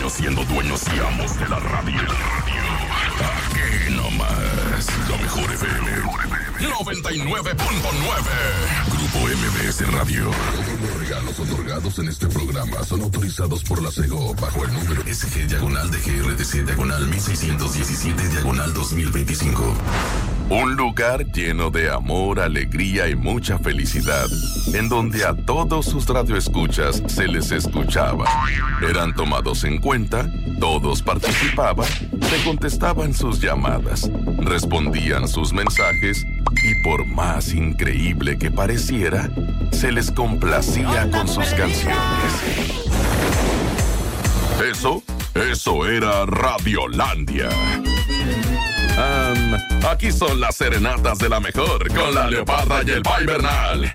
años siendo dueños y amos de la radio. Aquí nomás, la mejor FM 99.9. Grupo MBS Radio. Todos los regalos otorgados en este programa son autorizados por la SEGO bajo el número SG-DGRTC-1617-2025. Un lugar lleno de amor, alegría y mucha felicidad, en donde a todos sus radioescuchas se les escuchaba. Eran tomados en cuenta, todos participaban, se contestaban sus llamadas, respondían sus mensajes y por más increíble que pareciera, se les complacía con sus canciones. Eso era Radiolandia. Aquí son las serenatas de la mejor con la Leoparda y el Pai Bernal.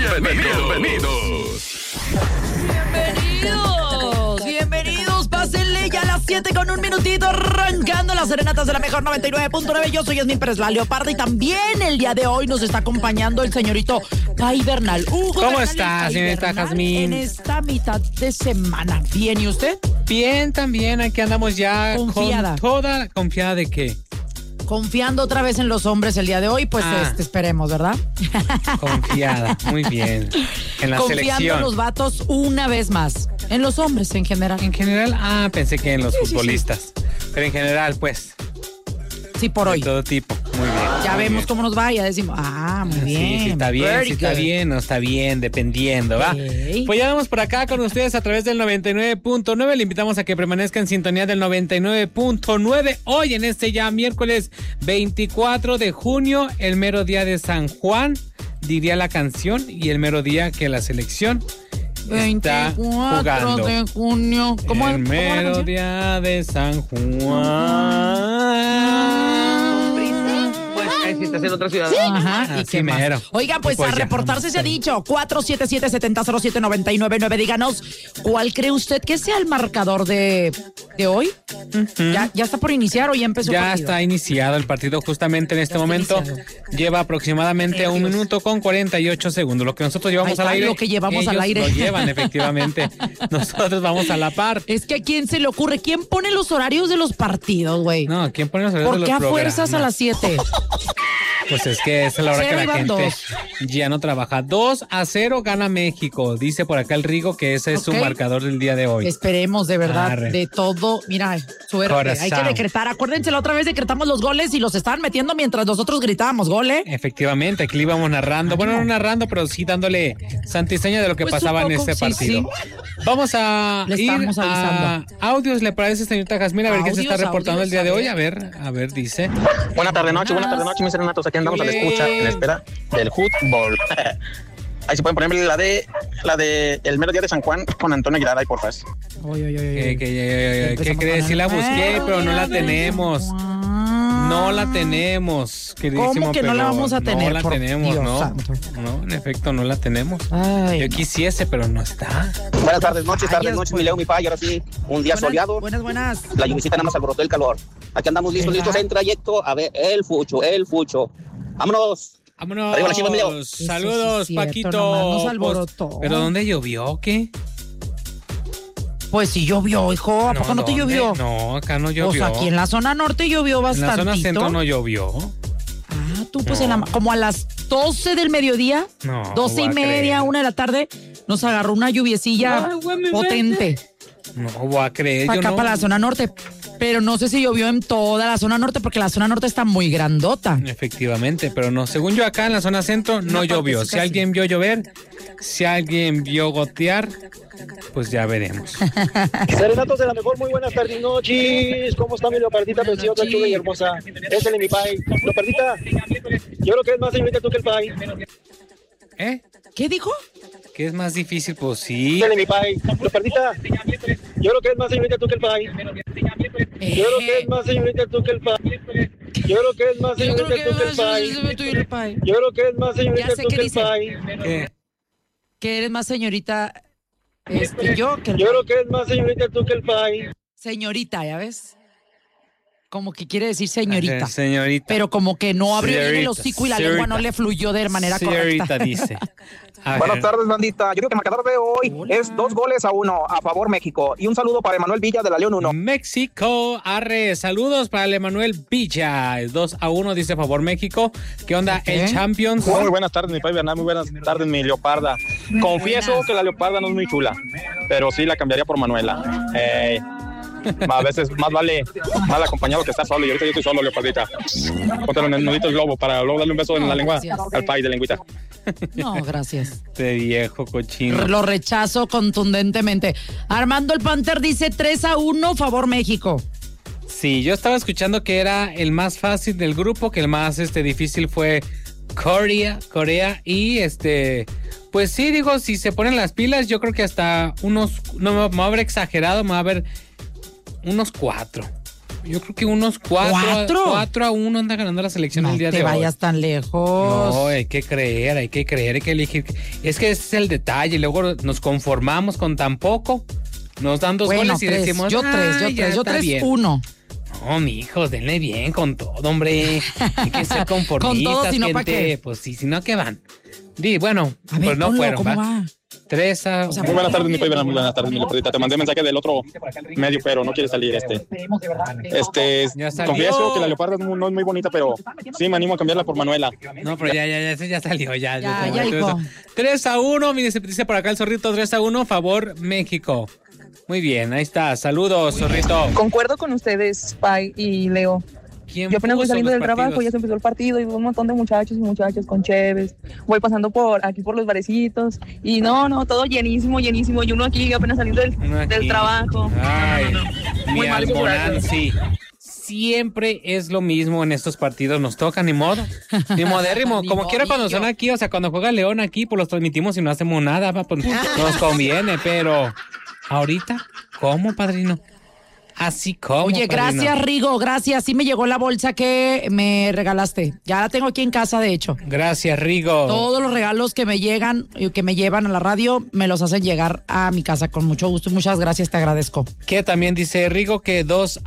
Bienvenidos, pásenle ya a las 7:01, arrancando las serenatas de la mejor 99.9. Yo soy Yasmín Pérez, la Leoparda, y también el día de hoy nos está acompañando el señorito Pai Bernal. ¿Cómo está, señorita Jazmín? En esta mitad de semana. ¿Bien, y usted? Bien, también, aquí andamos ya confiada. Con toda confiada de qué. Confiando otra vez en los hombres el día de hoy, pues esperemos, ¿verdad? Confiada, muy bien. En la Confiando selección. en los vatos una vez más. En los hombres en general. En general, pensé que en los futbolistas. Sí. Pero en general, pues. Sí, por hoy. De todo tipo, muy bien. Ya muy vemos bien. cómo nos va, ya decimos, muy bien. Sí, está bien, Very está good. bien, no está bien, dependiendo, ¿va? Okay. Pues ya vamos por acá con ustedes a través del 99.9. Le invitamos a que permanezca en sintonía del 99.9. Hoy en este ya miércoles 24 de junio, el mero día de San Juan, diría la canción, y el mero día que la selección está 24 jugando. de junio. ¿Cómo el mero día de San Juan. Si estás en otra ciudad. ¿Sí? Ajá, ¿y Así qué más? mero. Oiga, pues a ya, reportarse se ha dicho 477-7007-999. Díganos, ¿cuál cree usted que sea el marcador de hoy? Uh-huh. ¿Ya está por iniciar o ya empezó? Ya está iniciado el partido justamente en este momento. Lleva aproximadamente 1 minuto con 48 segundos. Lo que nosotros llevamos al aire. Lo que llevamos ellos al aire. Lo llevan, efectivamente. Nosotros vamos a la par. Es que ¿a quién se le ocurre? ¿Quién pone los horarios de los partidos, güey? No, ¿quién pone los horarios de los ¿Por qué a programas? fuerzas a las 7? Pues es que esa es la hora que la Iban gente 2. ya no trabaja. 2-0 gana México. Dice por acá el Rigo que ese es su marcador del día de hoy. Esperemos, de verdad, Arre. de todo. Mira, suerte. Corazón. Hay que decretar. Acuérdense, la otra vez decretamos los goles y los estaban metiendo mientras nosotros gritábamos gol, ¿eh? Efectivamente, aquí le íbamos narrando. Bueno, no narrando, pero sí dándole santiseña de lo que Pues pasaba un en poco, este sí, partido. sí. Vamos a Le ir estamos a avisando. audios, ¿le parece, señorita Jazmín? A ver qué se está reportando el día de hoy. A ver, dice. Buenas tardes, noche, mis serenatos. Aquí andamos a la escucha, en espera del fútbol. Ahí se pueden ponerme la de el mero día de San Juan con Antonio Aguilar, ahí porfa. ¿Qué crees? Sí la busqué, pero no la tenemos. No la tenemos, queridísimo. ¿Cómo que no la vamos a tener? No la Por tenemos, Dios no. santo. No, en efecto, no la tenemos. Ay, Yo quisiese, pero no está. Buenas tardes, noches, Ay, mi Leo, mi Pai. Ahora sí, un día soleado. Buenas. La lluvisita nada más alborotó el calor. Aquí andamos listos en trayecto. A ver, el fucho. ¡Vámonos! Vámonos. Arriba la Chivas, Leo. Saludos, sí es cierto, Paquito. nomás nos alborotó. ¿Pero dónde llovió o qué? Pues sí llovió, hijo. ¿A poco no te ¿dónde? llovió? No, acá no llovió. Pues aquí en la zona norte llovió En bastante. la zona centro no llovió. Tú pues No. como a las 12 del mediodía, No, 12 y voy a media, creer. 1 de la tarde, nos agarró una lluviecilla potente No voy a creer. para yo acá, no. para la zona norte. Pero no sé si llovió en toda la zona norte, porque la zona norte está muy grandota. Efectivamente, pero no. Según yo, acá en la zona centro no llovió. Si partecita alguien vio llover, si alguien vio gotear, pues ya veremos. Serenatos de la mejor, muy buenas tardes, noches. ¿Cómo está mi Leopardita preciosa, chula y hermosa? Ese es mi Pai. Leopardita, yo creo que es más señorita tú que el Pai. ¿Eh? ¿Qué dijo? ¿Qué es más difícil? Pues sí. Ese es mi Pai. Leopardita, yo creo que es más señorita tú que el Pai. Yo creo que es más señorita tú que el Pai. Yo creo que es más señorita tú que el Pai. Yo creo que es más señorita Ya sé tú qué que el dice. Pai. ¿Qué? Que eres más señorita yo que Yo creo que es más señorita tú que el Pai. señorita, ¿ya ves? Como que quiere decir señorita. Señorita. Pero como que no abrió bien el Señorita, hocico y la lengua no le fluyó de manera señorita correcta. dice. Buenas tardes, bandita. Yo creo que el marcador de hoy es 2-1 a favor México. Y un saludo para Emanuel Villa de la León 1. México, arre, saludos para el Emanuel Villa. El 2-1 dice favor México. ¿Qué onda? ¿Qué? El Champions. Muy buenas tardes, mi país Bernal. Muy buenas tardes, mi Leoparda. Confieso buenas. que la Leoparda no es muy chula, pero sí la cambiaría por Manuela. A veces más vale mal acompañado que estar solo. Y ahorita yo estoy solo, Leopardita. Póntale en el nudito el globo para luego darle un beso en la lengua gracias. al país de lengüita. No, gracias. Este viejo cochino. Lo rechazo contundentemente. Armando el Panther dice 3-1 favor México. Sí, yo estaba escuchando que era el más fácil del grupo, que el más difícil fue Corea y pues sí, digo, si se ponen las pilas, yo creo que hasta no me va a haber exagerado, me va a haber unos 4. Yo creo que unos 4-1 anda ganando la selección el día de hoy. No te vayas tan lejos. No, hay que creer, hay que elegir. Es que ese es el detalle, luego nos conformamos con tan poco, nos dan 2 goles y 3, decimos, yo 3, 1. No, mijos, denle bien con todo, hombre. Hay que ser conformistas, Con todo, si no, ¿pa' gente. qué? Pues sí, si no, ¿qué van? Bueno, A ver, pues no ponlo, fueron, ¿cómo ¿va? va? 3-1. O sea, Muy buenas tardes, mi país Bernal. Muy buenas tardes, mi Leopardita. Te mandé mensaje del otro medio, pero no quiere salir Ya salió. Confieso que la Leoparda no es muy bonita, pero sí me animo a cambiarla por Manuela. No, pero ya salió, ya hijo. 3-1, mire, se dice por acá el zorrito, 3-1, favor México. Muy bien, ahí está, saludos, zorrito. Concuerdo con ustedes, Pai y Leo. ¿Quién Yo apenas voy puso saliendo los del trabajo, partidos? ya se empezó el partido y veo un montón de muchachos y muchachas con cheves. Voy pasando por los barecitos y no, todo llenísimo. Y uno aquí apenas saliendo del trabajo. Ay, Muy mi mal esos horarios. Almonanzi. Siempre es lo mismo en estos partidos, nos toca, ni modo. Ni modérrimo, Ni como quiera cuando modillo. son aquí, o sea, cuando juega León aquí, pues los transmitimos y no hacemos nada, va, pues nos conviene, pero ahorita, ¿cómo, padrino? Así como. Oye, padrino. gracias, Rigo, gracias. Sí me llegó la bolsa que me regalaste. Ya la tengo aquí en casa, de hecho. Gracias, Rigo. Todos los regalos que me llegan, que me llevan a la radio, me los hacen llegar a mi casa con mucho gusto. Muchas gracias, te agradezco. Que también dice Rigo que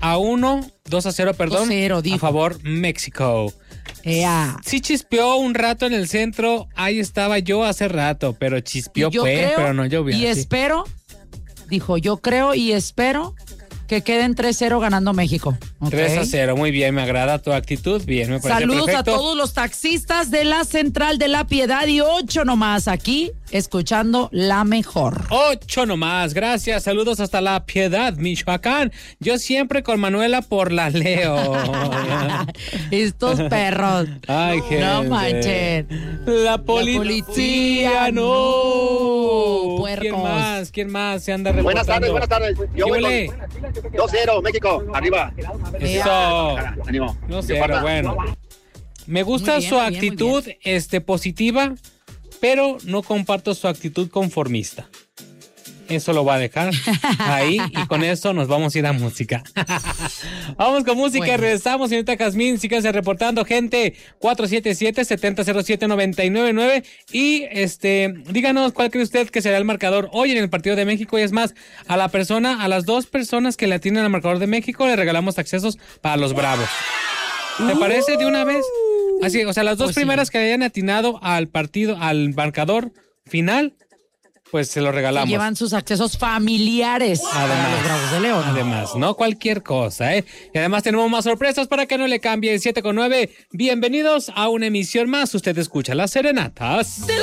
2-0, perdón, 2-0, dijo. a favor México. Ea. Sí chispeó un rato en el centro, ahí estaba yo hace rato, pero chispeó Yo pues, creo pero no llovió. y así. espero, dijo, yo creo y espero que queden 3-0 ganando México. ¿Ok? 3-0, muy bien, me agrada tu actitud, bien, me parece Saludos perfecto. a todos los taxistas de la Central de la Piedad y 8 nomás aquí, escuchando la mejor. 8 nomás, gracias, saludos hasta La Piedad, Michoacán. Yo siempre con Manuela por la Leo. Estos perros. Ay, gente. No manchen. La policía, no. Puercos. ¿Quién más se anda reportando? Buenas tardes. Yo ¿Qué voy huele? con 2-0, México, arriba. Eso. Ánimo. No sé, pero bueno. Me gusta Muy bien, su muy bien, muy actitud positiva, pero no comparto su actitud conformista. Eso lo va a dejar ahí y con eso nos vamos a ir a música. Vamos con música, Bueno. regresamos, señorita Jazmín, síganse reportando, gente, 477-7007-999 y díganos cuál cree usted que será el marcador hoy en el partido de México y es más, a las 2 personas que le atienden al marcador de México le regalamos accesos para los Bravos. ¿Te parece de una vez? Así, o sea, las 2 Pues sí. primeras que le hayan atinado al partido, al marcador final, pues se lo regalamos. Llevan sus accesos familiares a los Bravos de León. Además, no cualquier cosa, ¿eh? Y además tenemos más sorpresas para que no le cambie. 7:09. Bienvenidos a una emisión más. Usted escucha Las Serenatas.